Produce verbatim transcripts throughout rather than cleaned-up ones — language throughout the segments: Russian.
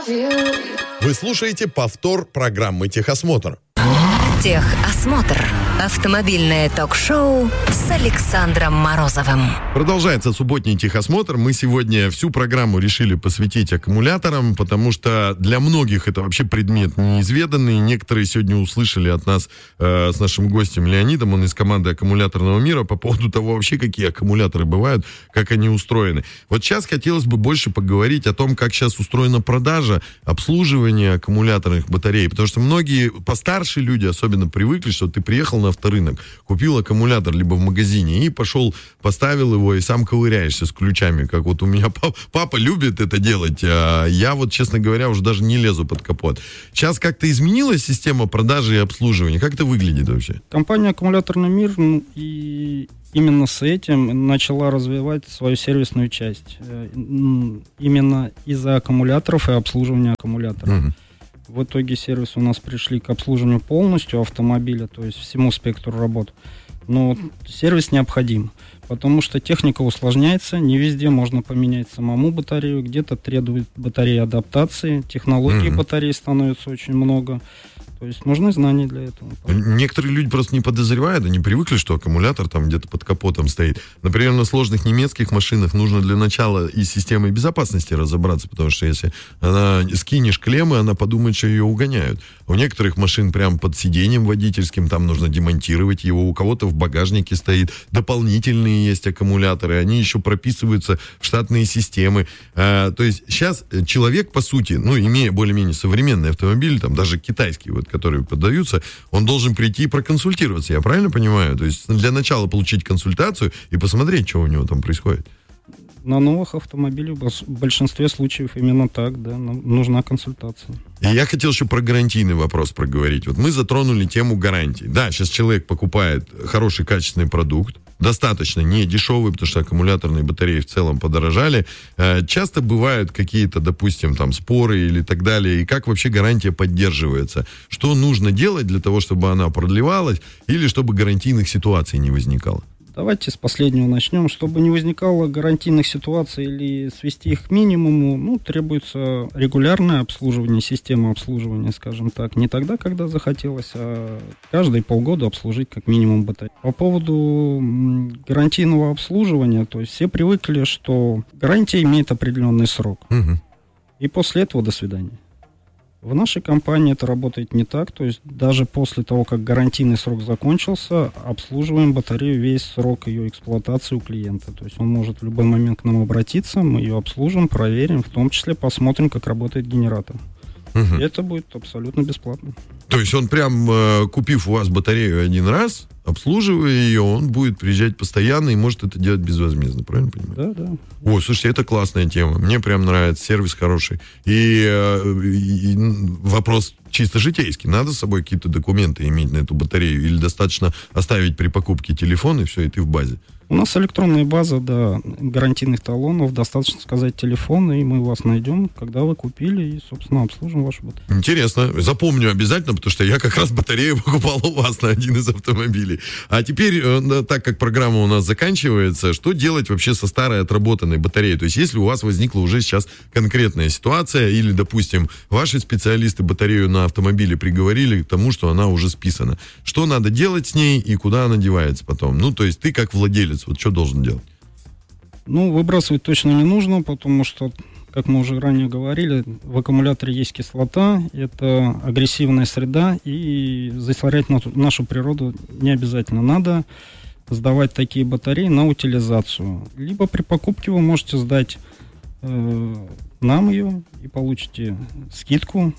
Вы слушаете повтор программы «Техосмотр». Техосмотр. Автомобильное ток-шоу с Александром Морозовым. Продолжается субботний техосмотр. Мы сегодня всю программу решили посвятить аккумуляторам, потому что для многих это вообще предмет неизведанный. Некоторые сегодня услышали от нас э, с нашим гостем Леонидом, он из команды аккумуляторного мира, по поводу того вообще, какие аккумуляторы бывают, как они устроены. Вот сейчас хотелось бы больше поговорить о том, как сейчас устроена продажа, обслуживание аккумуляторных батарей, потому что многие постарше люди особенно привыкли, что ты приехал на авторынок, купил аккумулятор либо в магазине и пошел, поставил его и сам ковыряешься с ключами, как вот у меня папа, папа любит это делать, а я вот, честно говоря, уже даже не лезу под капот. Сейчас как-то изменилась система продажи и обслуживания? Как это выглядит вообще? Компания «Аккумуляторный мир» ну, и именно с этим начала развивать свою сервисную часть. Именно из-за аккумуляторов и обслуживания аккумуляторов. Угу. В итоге сервисы у нас пришли к обслуживанию полностью автомобиля, то есть всему спектру работ. Но сервис необходим, потому что техника усложняется, не везде можно поменять самому батарею, где-то требует батареи адаптации, технологий mm-hmm. батарей становится очень много. То есть нужны знания для этого. Некоторые люди просто не подозревают, они привыкли, что аккумулятор там где-то под капотом стоит. Например, на сложных немецких машинах нужно для начала и с системой безопасности разобраться, потому что если она скинешь клеммы, она подумает, что ее угоняют. У некоторых машин прям под сиденьем водительским, там нужно демонтировать его, у кого-то в багажнике стоит, дополнительные есть аккумуляторы, они еще прописываются в штатные системы. А, то есть сейчас человек, по сути, ну, имея более-менее современный автомобиль, там даже китайский, вот, которые продаются, он должен прийти и проконсультироваться, я правильно понимаю? То есть для начала получить консультацию и посмотреть, что у него там происходит. На новых автомобилях в большинстве случаев именно так, да, нужна консультация. И я хотел еще про гарантийный вопрос проговорить. Вот мы затронули тему гарантий. Да, сейчас человек покупает хороший качественный продукт, достаточно не дешевый, потому что аккумуляторные батареи в целом подорожали. Часто бывают какие-то, допустим, там споры или так далее. И как вообще гарантия поддерживается? Что нужно делать для того, чтобы она продлевалась или чтобы гарантийных ситуаций не возникало? Давайте с последнего начнем. Чтобы не возникало гарантийных ситуаций или свести их к минимуму, ну, требуется регулярное обслуживание, система обслуживания, скажем так. Не тогда, когда захотелось, а каждые полгода обслужить как минимум батарею. По поводу гарантийного обслуживания, то есть все привыкли, что гарантия имеет определенный срок. Угу. И после этого до свидания. В нашей компании это работает не так, то есть даже после того, как гарантийный срок закончился, обслуживаем батарею весь срок ее эксплуатации у клиента. То есть он может в любой момент к нам обратиться, мы ее обслужим, проверим, в том числе посмотрим, как работает генератор. Угу. И это будет абсолютно бесплатно. То есть он прям, э, купив у вас батарею один раз, обслуживая ее, он будет приезжать постоянно и может это делать безвозмездно, правильно понимаю? Да, да. Ой, слушайте, это классная тема. Мне прям нравится, сервис хороший. И, э, и, и вопрос чисто житейский. Надо с собой какие-то документы иметь на эту батарею или достаточно оставить при покупке телефон и все, и ты в базе? У нас электронная база, да, гарантийных талонов. Достаточно сказать телефон, и мы вас найдем, когда вы купили, и, собственно, обслужим вашу батарею. Интересно. Запомню обязательно, потому что я как раз батарею покупал у вас на один из автомобилей. А теперь, так как программа у нас заканчивается, что делать вообще со старой отработанной батареей? То есть, если у вас возникла уже сейчас конкретная ситуация, или, допустим, ваши специалисты батарею на автомобиле приговорили к тому, что она уже списана. Что надо делать с ней и куда она девается потом? Ну, то есть, ты как владелец, вот что должен делать? Ну, выбрасывать точно не нужно, потому что, как мы уже ранее говорили, в аккумуляторе есть кислота, это агрессивная среда, и засорять нашу природу не обязательно. Надо сдавать такие батареи на утилизацию. Либо при покупке вы можете сдать э, нам ее и получите скидку.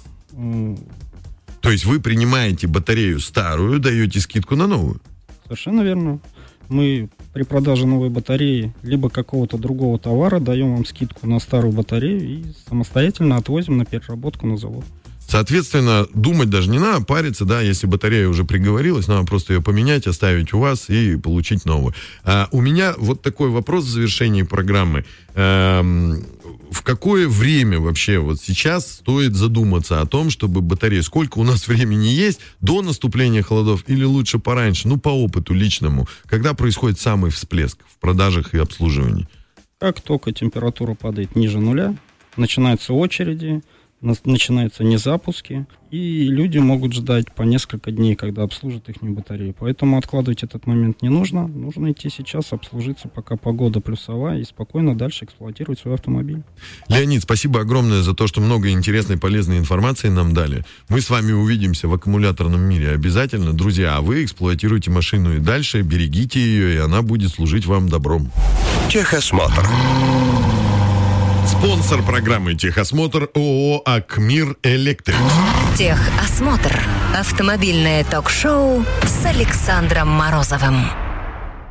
То есть вы принимаете батарею старую, даете скидку на новую? Совершенно верно. Мы при продаже новой батареи либо какого-то другого товара даем вам скидку на старую батарею и самостоятельно отвозим на переработку на завод. Соответственно, думать даже не надо, париться, да, если батарея уже приговорилась, надо просто ее поменять, оставить у вас и получить новую. А, у меня вот такой вопрос в завершении программы. А, в какое время вообще вот сейчас стоит задуматься о том, чтобы батарея, сколько у нас времени есть до наступления холодов или лучше пораньше, ну, по опыту личному, когда происходит самый всплеск в продажах и обслуживании? Как только температура падает ниже нуля, начинаются очереди, начинаются незапуски, и люди могут ждать по несколько дней, когда обслужат их батареи. Поэтому откладывать этот момент не нужно. Нужно идти сейчас, обслужиться, пока погода плюсовая, и спокойно дальше эксплуатировать свой автомобиль. Леонид, спасибо огромное за то, что много интересной, полезной информации нам дали. Мы с вами увидимся в аккумуляторном мире обязательно. Друзья, а вы эксплуатируйте машину и дальше, берегите ее, и она будет служить вам добром. Техосмотр. Спонсор программы «Техосмотр» ООО «Акмир Электрик». Техосмотр. Автомобильное ток-шоу с Александром Морозовым.